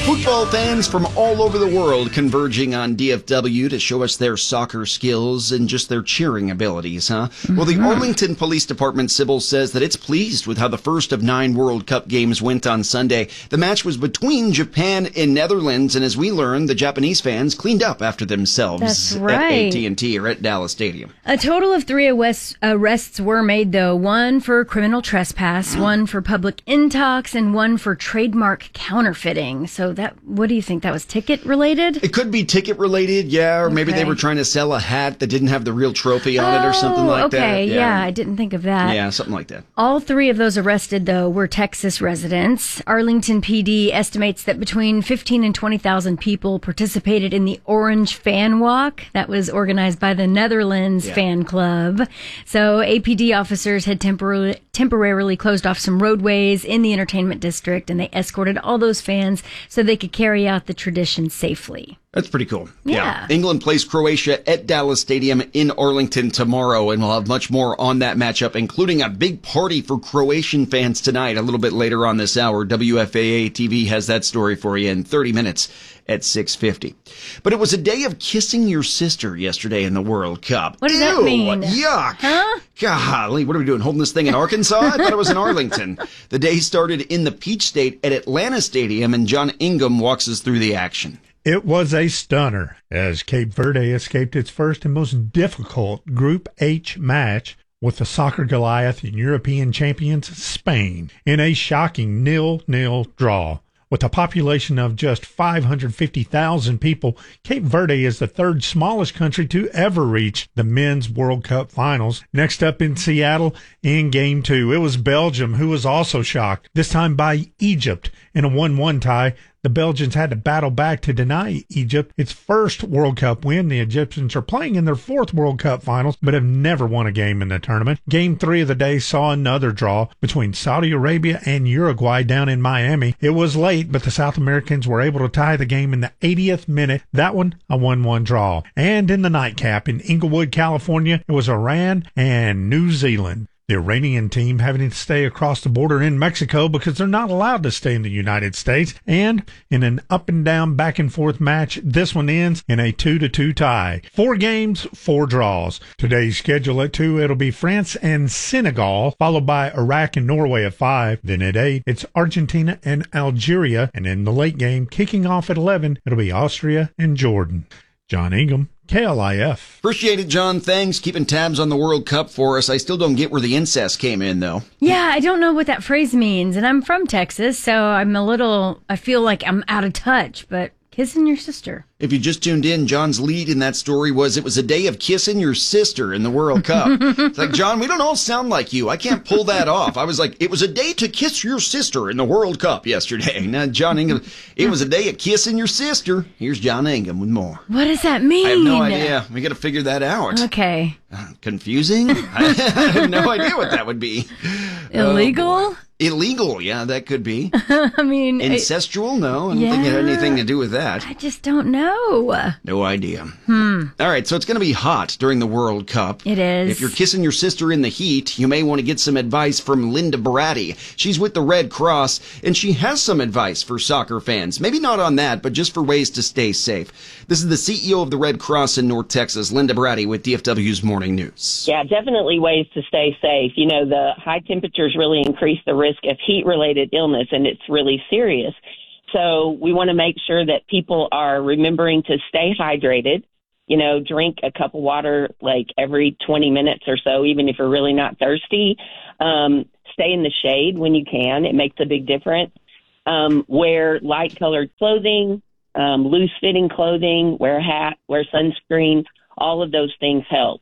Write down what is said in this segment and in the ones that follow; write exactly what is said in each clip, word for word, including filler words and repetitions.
Football fans from all over the world converging on D F W to show us their soccer skills and just their cheering abilities, huh? Mm-hmm. Well, the Arlington Police Department Sybil says that it's pleased with how the first of nine World Cup games went on Sunday. The match was between Japan and Netherlands, and as we learned, the Japanese fans cleaned up after themselves. That's right. At A T and T or at Dallas Stadium. A total of three arrests were made, though. One for criminal trespass, one for public intox, and one for trademark counterfeiting. So that, what do you think? That was ticket related? It could be ticket related, yeah, or maybe okay. they were trying to sell a hat that didn't have the real trophy on oh, it or something like okay. that. Okay, yeah. yeah, I didn't think of that. Yeah, something like that. All three of those arrested, though, were Texas residents. Arlington P D estimates that between fifteen and twenty thousand people participated in the Orange Fan Walk that was organized by the Netherlands yeah. Fan Club. So A P D officers had temporarily temporarily closed off some roadways in the entertainment district, and they escorted all those fans so they could carry out the tradition safely. That's pretty cool. Yeah. yeah. England plays Croatia at Dallas Stadium in Arlington tomorrow, and we'll have much more on that matchup, including a big party for Croatian fans tonight a little bit later on this hour. W F A A T V has that story for you in thirty minutes at six fifty. But it was a day of kissing your sister yesterday in the World Cup. What does Ew, that mean? Yuck. Huh? Golly, what are we doing, holding this thing in Arkansas? I thought it was in Arlington. The day started in the Peach State at Atlanta Stadium, and John Ingham walks us through the action. It was a stunner as Cape Verde escaped its first and most difficult Group H match with the soccer Goliath and European champions Spain in a shocking nil nil draw. With a population of just five hundred fifty thousand people, Cape Verde is the third smallest country to ever reach the Men's World Cup finals. Next up in Seattle, in Game two, it was Belgium, who was also shocked, this time by Egypt. In a one one tie, the Belgians had to battle back to deny Egypt its first World Cup win. The Egyptians are playing in their fourth World Cup finals, but have never won a game in the tournament. Game three of the day saw another draw between Saudi Arabia and Uruguay down in Miami. It was late, but the South Americans were able to tie the game in the eightieth minute. That one, a one one draw. And in the nightcap in Inglewood, California, it was Iran and New Zealand. The Iranian team having to stay across the border in Mexico because they're not allowed to stay in the United States. And in an up and down, back and forth match, this one ends in a two to two tie. Four games, four draws. Today's schedule at two, it'll be France and Senegal, followed by Iraq and Norway at five. Then at eight, it's Argentina and Algeria. And in the late game, kicking off at eleven, it'll be Austria and Jordan. John Ingham, K L I F. Appreciate it, John. Thanks. Keeping tabs on the World Cup for us. I still don't get where the incest came in, though. Yeah, I don't know what that phrase means. And I'm from Texas, so I'm a little, I feel like I'm out of touch, but kissing your sister. If you just tuned in, John's lead in that story was it was a day of kissing your sister in the World Cup. It's like, John, we don't all sound like you. I can't pull that off. I was like, it was a day to kiss your sister in the World Cup yesterday. Now, John Ingham, it was a day of kissing your sister. Here's John Ingham with more. What does that mean? I have no idea. We got to figure that out. Okay. Uh, confusing? I have no idea what that would be. Illegal? Oh, illegal, yeah, that could be. I mean... Incestual? No, I don't yeah, think it had anything to do with that. I just don't know. No idea. Hmm. All right, so it's going to be hot during the World Cup. It is. If you're kissing your sister in the heat, you may want to get some advice from Linda Bratty. She's with the Red Cross, and she has some advice for soccer fans. Maybe not on that, but just for ways to stay safe. This is the C E O of the Red Cross in North Texas, Linda Bratty, with D F W's Morning News. Yeah, definitely ways to stay safe. You know, the high temperatures really increase the risk of heat-related illness, and it's really serious. So we want to make sure that people are remembering to stay hydrated. You know, drink a cup of water like every twenty minutes or so, even if you're really not thirsty. Um, stay in the shade when you can. It makes a big difference. Um, wear light-colored clothing, um, loose-fitting clothing, wear a hat, wear sunscreen. All of those things help.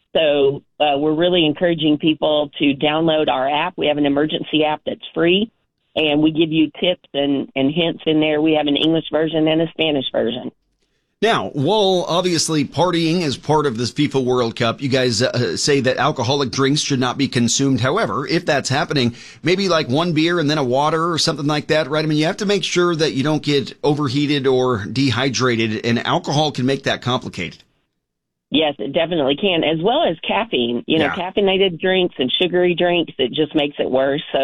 So uh, we're really encouraging people to download our app. We have an emergency app that's free, and we give you tips and, and hints in there. We have an English version and a Spanish version. Now, while obviously partying is part of this FIFA World Cup, you guys uh, say that alcoholic drinks should not be consumed. However, if that's happening, maybe like one beer and then a water or something like that, right? I mean, you have to make sure that you don't get overheated or dehydrated, and alcohol can make that complicated. Yes, it definitely can, as well as caffeine. You know, yeah. caffeinated drinks and sugary drinks, it just makes it worse. So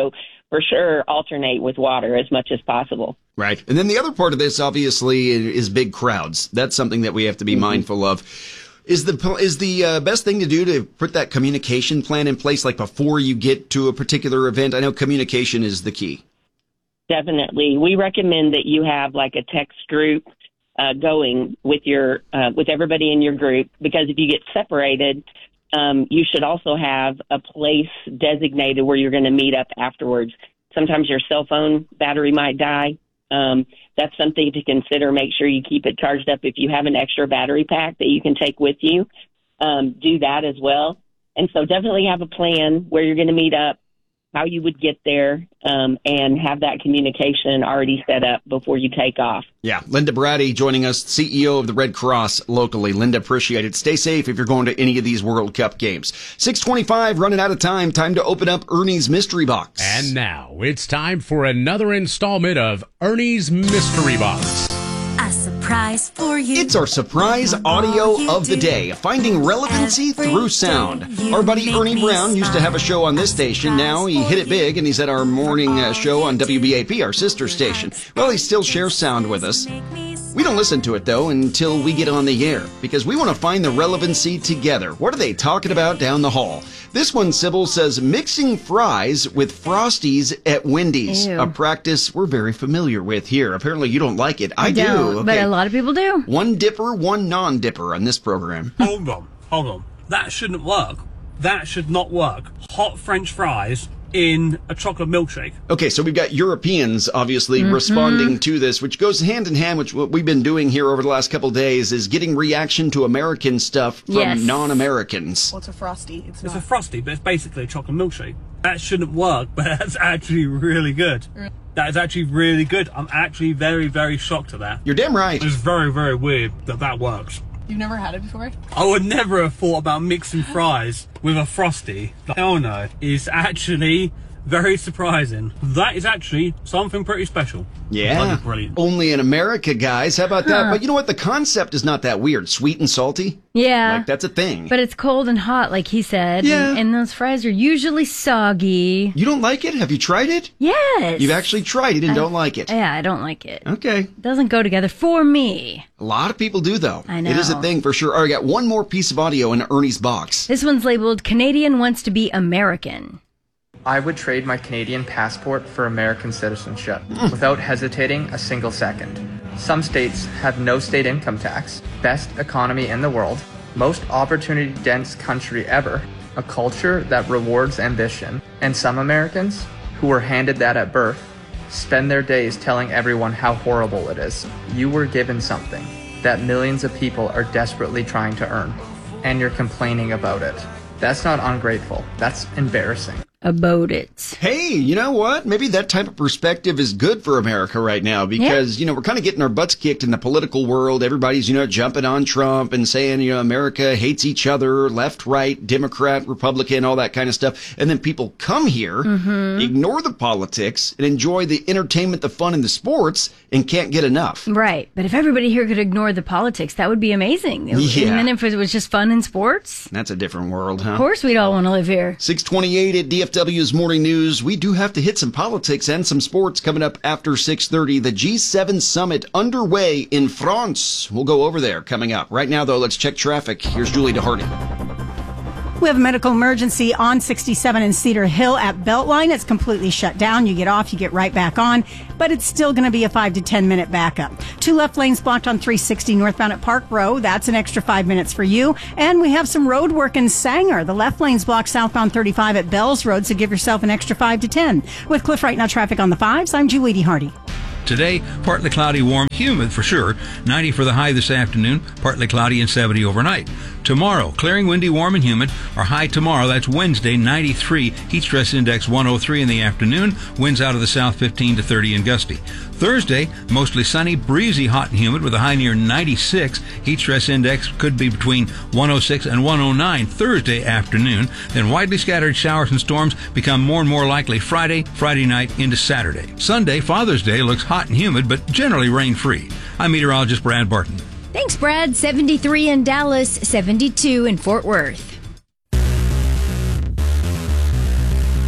for sure alternate with water as much as possible. Right. And then the other part of this, obviously, is big crowds. That's something that we have to be mm-hmm. mindful of. Is the is the uh, best thing to do to put that communication plan in place, like before you get to a particular event? I know communication is the key. Definitely. We recommend that you have like a text group uh, going with your uh, with everybody in your group, because if you get separated, um, you should also have a place designated where you're going to meet up afterwards. Sometimes your cell phone battery might die. Um, that's something to consider. Make sure you keep it charged up. If you have an extra battery pack that you can take with you, um, do that as well. And so definitely have a plan where you're going to meet up, how you would get there, um, and have that communication already set up before you take off. Yeah. Linda Brady joining us, C E O of the Red Cross locally. Linda, appreciate it. Stay safe if you're going to any of these World Cup games. six twenty-five, running out of time. Time to open up Ernie's Mystery Box. And now it's time for another installment of Ernie's Mystery Box. A surprise for you. It's our surprise audio of the day, finding relevancy through sound. Our buddy Ernie Brown used to have a show on this station. Now he hit it big, and he's at our morning uh, show on W B A P, our sister station. Well, he still shares sound with us. We don't listen to it, though, until we get on the air, because we want to find the relevancy together. What are they talking about down the hall? This one, Sybil, says mixing fries with Frosties at Wendy's, Ew. a practice we're very familiar with here. Apparently, you don't like it. I, I do. don't, Okay. But a lot of people do. One dipper, one non-dipper on this program. Hold on, hold on. That shouldn't work. That should not work. Hot French fries in a chocolate milkshake. Okay, so we've got Europeans obviously mm-hmm. responding to this, which goes hand in hand, which what we've been doing here over the last couple of days is getting reaction to American stuff from yes. non-Americans. What's a Frosty? It's, it's not. a Frosty, but it's basically a chocolate milkshake. That shouldn't work, but that's actually really good. Really? That is actually really good. I'm actually very, very shocked at that. You're damn right. It's very, very weird that that works. You've never had it before? I would never have thought about mixing fries with a Frosty. Hell no. It's actually very surprising. That is actually something pretty special. Yeah. Brilliant. Only in America, guys. How about huh. that? But you know what? The concept is not that weird. Sweet and salty. Yeah. Like, that's a thing. But it's cold and hot, like he said. Yeah. And, and those fries are usually soggy. You don't like it? Have you tried it? Yes. You've actually tried it and I, don't like it. Yeah, I don't like it. Okay. It doesn't go together for me. A lot of people do, though. I know. It is a thing for sure. All right, I got one more piece of audio in Ernie's box. This one's labeled Canadian Wants to Be American. I would trade my Canadian passport for American citizenship without hesitating a single second. Some states have no state income tax, best economy in the world, most opportunity-dense country ever, a culture that rewards ambition, and some Americans, who were handed that at birth, spend their days telling everyone how horrible it is. You were given something that millions of people are desperately trying to earn, and you're complaining about it. That's not ungrateful. That's embarrassing. About it. Hey, you know what? Maybe that type of perspective is good for America right now because, yeah. you know, we're kind of getting our butts kicked in the political world. Everybody's, you know, jumping on Trump and saying, you know, America hates each other, left, right, Democrat, Republican, all that kind of stuff. And then people come here, mm-hmm. ignore the politics, and enjoy the entertainment, the fun, and the sports, and can't get enough. Right. But if everybody here could ignore the politics, that would be amazing. Yeah. And then if it was just fun and sports. That's a different world, huh? Of course we'd all want to live here. six twenty-eight at D F W's Morning News. We do have to hit some politics and some sports coming up after six thirty. The G seven summit underway in France. We'll go over there coming up. Right now, though, let's check traffic. Here's Julie DeHardy. We have a medical emergency on sixty-seven in Cedar Hill at Beltline. It's completely shut down. You get off, you get right back on, but it's still going to be a five to ten minute backup. Two left lanes blocked on three sixty northbound at Park Row. That's an extra five minutes for you. And we have some road work in Sanger. The left lane's blocked southbound thirty-five at Bells Road, so give yourself an extra five to ten. With Cliff Right Now traffic on the fives, I'm Julie DeHardy. Today, partly cloudy, warm, humid for sure. ninety for the high this afternoon, partly cloudy and seventy overnight. Tomorrow, clearing, windy, warm, and humid. Our high tomorrow, that's Wednesday, ninety-three. Heat stress index one oh three in the afternoon. Winds out of the south fifteen to thirty and gusty. Thursday, mostly sunny, breezy, hot and humid with a high near ninety-six. Heat stress index could be between one oh six and one oh nine Thursday afternoon. Then widely scattered showers and storms become more and more likely Friday, Friday night into Saturday. Sunday, Father's Day, looks hot and humid, but generally rain-free. I'm meteorologist Brad Barton. Thanks, Brad. seventy-three in Dallas, seventy-two in Fort Worth.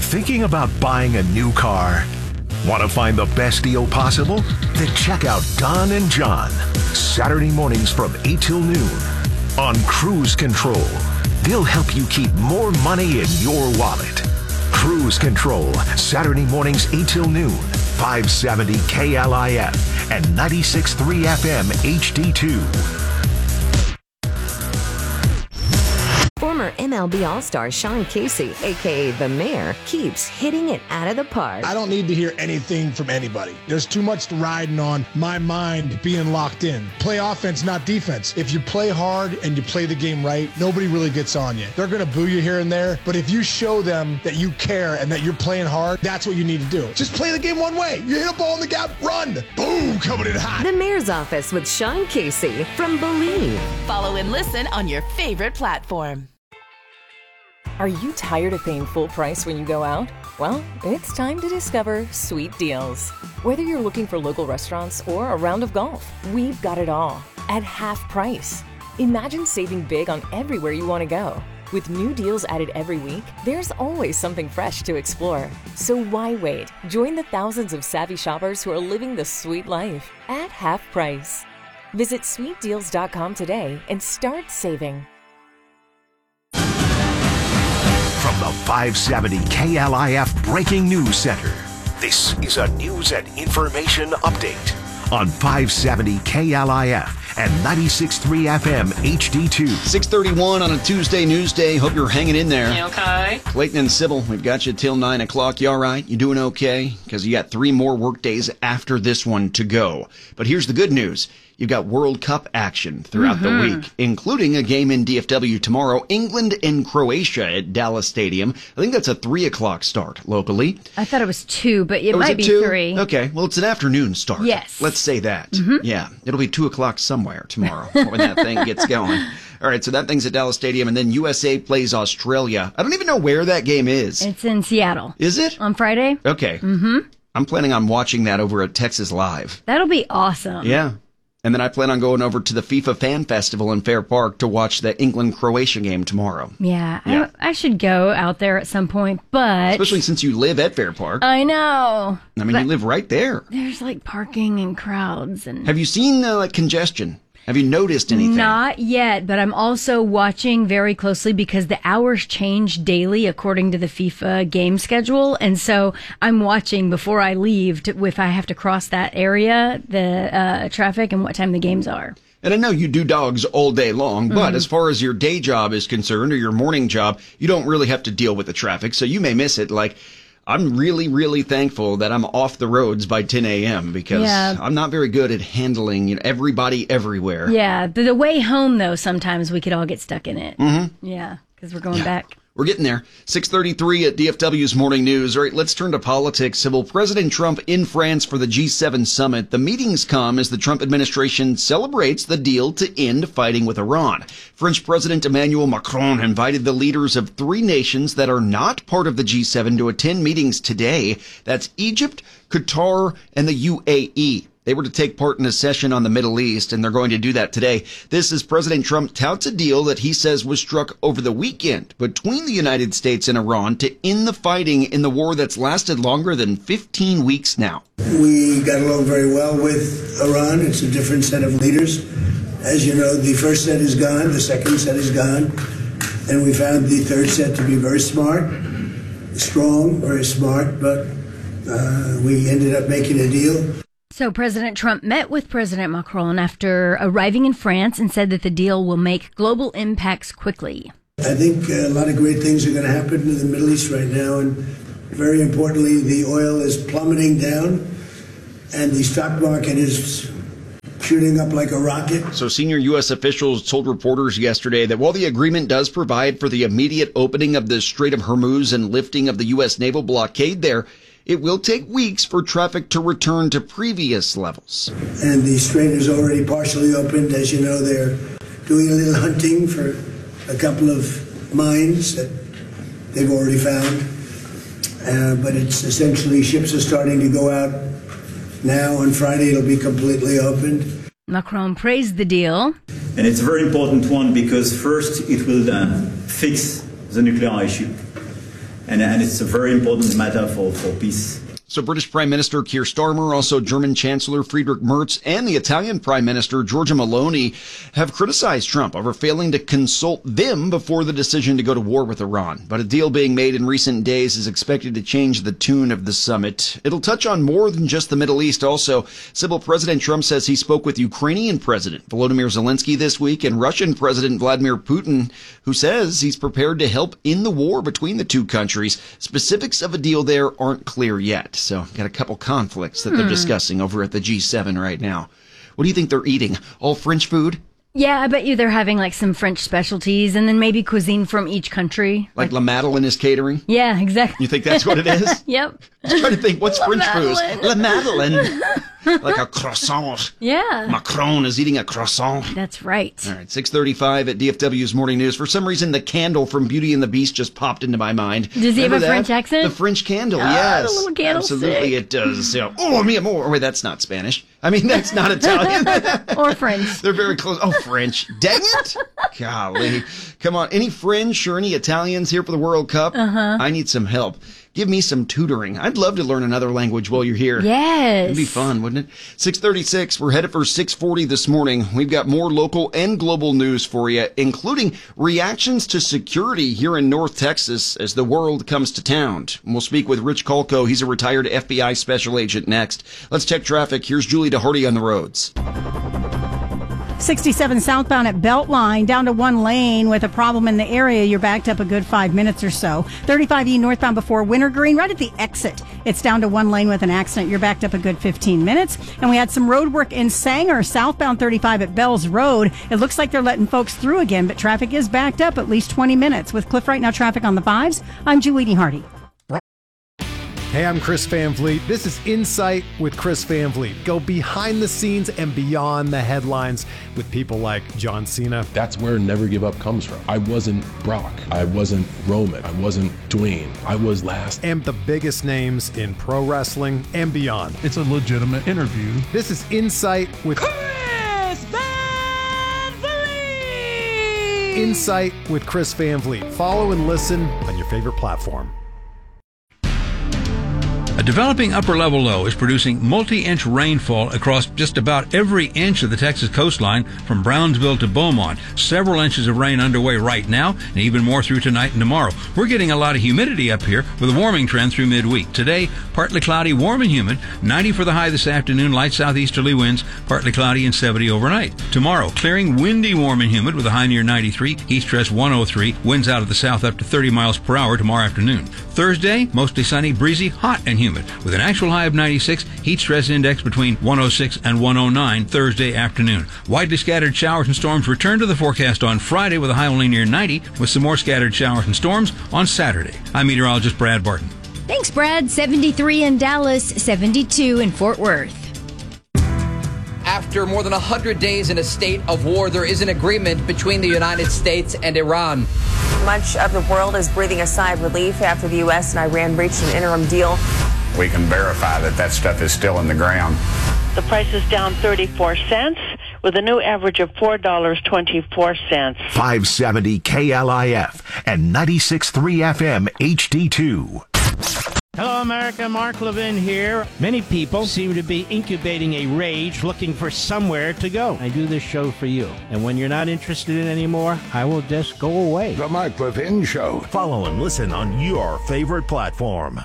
thinking about buying a new car? Want to find the best deal possible? Then check out Don and John, Saturday mornings from eight till noon on Cruise Control. They'll help you keep more money in your wallet. Cruise Control, Saturday mornings eight till noon, five seventy K L I F and ninety-six point three F M H D two. Former M L B All-Star Sean Casey, a k a. The Mayor, keeps hitting it out of the park. I don't need to hear anything from anybody. There's too much riding on my mind being locked in. Play offense, not defense. If you play hard and you play the game right, nobody really gets on you. They're going to boo you here and there, but if you show them that you care and that you're playing hard, that's what you need to do. Just play the game one way. You hit a ball in the gap, run. Boom, coming in hot. The Mayor's Office with Sean Casey from Believe. Follow and listen on your favorite platform. Are you tired of paying full price when you go out? Well, it's time to discover Sweet Deals. Whether you're looking for local restaurants or a round of golf, we've got it all at half price. Imagine saving big on everywhere you want to go. With new deals added every week, there's always something fresh to explore. So why wait? Join the thousands of savvy shoppers who are living the sweet life at half price. Visit sweet deals dot com today and start saving. From the five seventy K L I F Breaking News Center, this is a news and information update on five seventy K L I F and ninety-six point three F M H D two. six thirty-one on a Tuesday news day. Hope you're hanging in there. You okay? Clayton and Sybil, we've got you till nine o'clock. You all right? You doing okay? Because you got three more work days after this one to go. But here's the good news. You've got World Cup action throughout mm-hmm. the week, including a game in D F W tomorrow, England and Croatia at Dallas Stadium. I think that's a three o'clock start locally. I thought it was two, but it oh, might it be two? three. Okay, well, it's an afternoon start. Yes. Let's say that. Mm-hmm. Yeah, it'll be two o'clock somewhere tomorrow when that thing gets going. All right, so that thing's at Dallas Stadium, and then U S A plays Australia. I don't even know where that game is. It's in Seattle. Is it? On Friday. Okay. Mm-hmm. I'm planning on watching that over at Texas Live. That'll be awesome. Yeah. And then I plan on going over to the FIFA Fan Festival in Fair Park to watch the England-Croatia game tomorrow. Yeah, yeah. I, I should go out there at some point, but... Especially since you live at Fair Park. I know. I mean, you live right there. There's like parking and crowds and... Have you seen uh, like congestion? Have you noticed anything? Not yet, but I'm also watching very closely because the hours change daily according to the FIFA game schedule. And so I'm watching before I leave to, if I have to cross that area, the uh, traffic and what time the games are. And I know you do dogs all day long, but mm-hmm. as far as your day job is concerned or your morning job, you don't really have to deal with the traffic. So you may miss it. Like, I'm really, really thankful that I'm off the roads by ten a.m. because yeah. I'm not very good at handling you know, everybody everywhere. Yeah, the, the way home, though, sometimes we could all get stuck in it. Mm-hmm. Yeah, because we're going back. We're getting there. six thirty-three at D F W's Morning News. All right, let's turn to politics. Civil President Trump in France for the G seven summit. The meetings come as the Trump administration celebrates the deal to end fighting with Iran. French President Emmanuel Macron invited the leaders of three nations that are not part of the G seven to attend meetings today. That's Egypt, Qatar, and the U A E. They were to take part in a session on the Middle East, and they're going to do that today. This is President Trump touts a deal that he says was struck over the weekend between the United States and Iran to end the fighting in the war that's lasted longer than fifteen weeks now. We got along very well with Iran. It's a different set of leaders. As you know, the first set is gone, the second set is gone, and we found the third set to be very smart, strong, very smart, but uh, we ended up making a deal. So President Trump met with President Macron after arriving in France and said that the deal will make global impacts quickly. I think a lot of great things are going to happen in the Middle East right now, and very importantly, the oil is plummeting down, and the stock market is shooting up like a rocket. So senior U S officials told reporters yesterday that while the agreement does provide for the immediate opening of the Strait of Hormuz and lifting of the U S naval blockade there, it will take weeks for traffic to return to previous levels. And the strait is already partially opened. As you know, they're doing a little hunting for a couple of mines that they've already found. Uh, but it's essentially ships are starting to go out now. On Friday, it'll be completely opened. Macron praised the deal. And it's a very important one because first it will uh, fix the nuclear issue. and, and it's a very important matter for, for peace. So British Prime Minister Keir Starmer, also German Chancellor Friedrich Merz, and the Italian Prime Minister Giorgia Meloni have criticized Trump over failing to consult them before the decision to go to war with Iran. But a deal being made in recent days is expected to change the tune of the summit. It'll touch on more than just the Middle East. Also, Sybil, President Trump says he spoke with Ukrainian President Volodymyr Zelensky this week and Russian President Vladimir Putin, who says he's prepared to help in the war between the two countries. Specifics of a deal there aren't clear yet. So, got a couple conflicts that they're Hmm. discussing over at the G seven right now. What do you think they're eating? All French food? Yeah, I bet you they're having like some French specialties and then maybe cuisine from each country. Like La Madeleine is catering? Yeah, exactly. You think that's what it is? Yep. I was trying to think, what's La French food? Madeleine. La Madeleine. Like a croissant. Yeah. Macron is eating a croissant. That's right. All right, six thirty-five at D F W's Morning News. For some reason, the candle from Beauty and the Beast just popped into my mind. Does he have Remember a that? French accent? The French candle, Ah, yes. the little candlestick. Absolutely, it does. Yeah. Oh, mi amor. Wait, that's not Spanish. I mean, that's not Italian. Or French. They're very close. Oh, French. Dang it. Golly. Come on. Any French or any Italians here for the World Cup? Uh-huh. I need some help. Give me some tutoring. I'd love to learn another language while you're here. Yes. It'd be fun, wouldn't it? six thirty-six, we're headed for six forty this morning. We've got more local and global news for you, including reactions to security here in North Texas as the world comes to town. We'll speak with Rich Kolko. He's a retired F B I special agent next. Let's check traffic. Here's Julie DeHardy on the roads. sixty-seven southbound at Beltline, down to one lane with a problem in the area. You're backed up a good five minutes or so. thirty-five E northbound before Wintergreen, right at the exit. It's down to one lane with an accident. You're backed up a good fifteen minutes. And we had some road work in Sanger, southbound thirty-five at Bells Road. It looks like they're letting folks through again, but traffic is backed up at least twenty minutes. With Cliff Right Now traffic on the fives, I'm Julie DeHardy. Hey, I'm Chris Van Vliet. This is Insight with Chris Van Vliet. Go behind the scenes and beyond the headlines with people like John Cena. That's where Never Give Up comes from. I wasn't Brock. I wasn't Roman. I wasn't Dwayne. I was last. And the biggest names in pro wrestling and beyond. It's a legitimate interview. This is Insight with Chris Van Vliet! Insight with Chris Van Vliet. Follow and listen on your favorite platform. A developing upper-level low is producing multi-inch rainfall across just about every inch of the Texas coastline from Brownsville to Beaumont. Several inches of rain underway right now, and even more through tonight and tomorrow. We're getting a lot of humidity up here with a warming trend through midweek. Today, partly cloudy, warm and humid, ninety for the high this afternoon, light southeasterly winds, partly cloudy and seventy overnight. Tomorrow, clearing, windy, warm and humid with a high near ninety-three, east stress one oh three, winds out of the south up to thirty miles per hour tomorrow afternoon. Thursday, mostly sunny, breezy, hot and humid with an actual high of ninety-six, heat stress index between one oh six and one oh nine Thursday afternoon. Widely scattered showers and storms return to the forecast on Friday with a high only near ninety, with some more scattered showers and storms on Saturday. I'm meteorologist Brad Barton. Thanks, Brad. seventy-three in Dallas, seventy-two in Fort Worth. After more than one hundred days in a state of war, there is an agreement between the United States and Iran. Much of the world is breathing a sigh of relief after the U S and Iran reached an interim deal. We can verify that that stuff is still in the ground. The price is down thirty-four cents with a new average of four dollars and twenty-four cents. five seventy K L I F and ninety-six point three F M H D two. Hello, America. Mark Levin here. Many people seem to be incubating a rage looking for somewhere to go. I do this show for you. And when you're not interested in it anymore, I will just go away. The Mark Levin Show. Follow and listen on your favorite platform.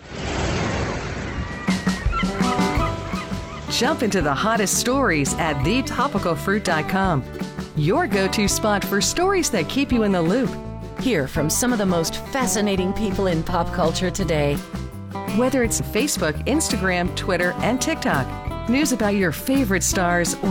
Jump into the hottest stories at the topical fruit dot com. Your go-to spot for stories that keep you in the loop. Hear from some of the most fascinating people in pop culture today. Whether it's Facebook, Instagram, Twitter, and TikTok, news about your favorite stars, or